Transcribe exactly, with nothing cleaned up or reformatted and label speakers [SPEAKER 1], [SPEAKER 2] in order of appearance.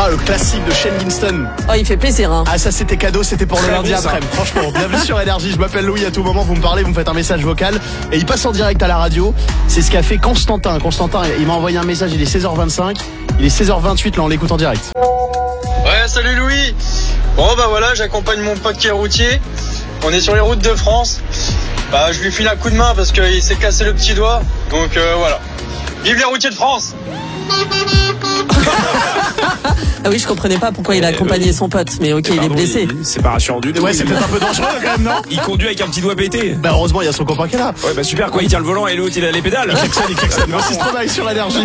[SPEAKER 1] Ah, le classique de Shane Kingston.
[SPEAKER 2] Oh, il fait plaisir, hein.
[SPEAKER 1] Ah, ça c'était cadeau, c'était pour le
[SPEAKER 3] Très
[SPEAKER 1] lundi
[SPEAKER 3] bon,
[SPEAKER 1] après.
[SPEAKER 3] ça.
[SPEAKER 1] Franchement, bienvenue sur Énergie. Je m'appelle Louis. À tout moment, vous me parlez, vous me faites un message vocal et il passe en direct à la radio. C'est ce qu'a fait Constantin. Constantin, il m'a envoyé un message. Il est seize heures vingt-cinq. Il est seize heures vingt-huit. Là, on l'écoute en direct.
[SPEAKER 4] Ouais, salut Louis. Bon bah voilà, j'accompagne mon pote qui est routier. On est sur les routes de France. Bah je lui file un coup de main parce qu'il s'est cassé le petit doigt. Donc euh, voilà. Vive les routiers de France.
[SPEAKER 2] Ah oui, je comprenais pas pourquoi il a accompagné son pote, mais ok, il est
[SPEAKER 3] Pardon,
[SPEAKER 2] blessé.
[SPEAKER 3] il- C'est pas rassurant du tout.
[SPEAKER 1] Ouais, c'est
[SPEAKER 3] il...
[SPEAKER 1] peut-être un peu dangereux quand même, non?
[SPEAKER 3] il conduit avec un petit doigt pété.
[SPEAKER 1] Bah heureusement, il y a son copain qui est là.
[SPEAKER 3] Ouais, bah super, quoi, il tient le volant et l'autre il a les pédales.
[SPEAKER 1] Il klaxonne, il klaxonne. Merci Stromae sur Énergie.